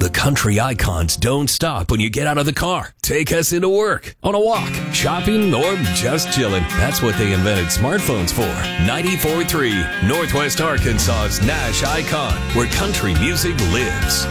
The country icons don't stop when you get out of the car. Take us into work, on a walk, shopping, or just chilling. That's what they invented smartphones for. 94.3 Northwest Arkansas's Nash Icon, where country music lives.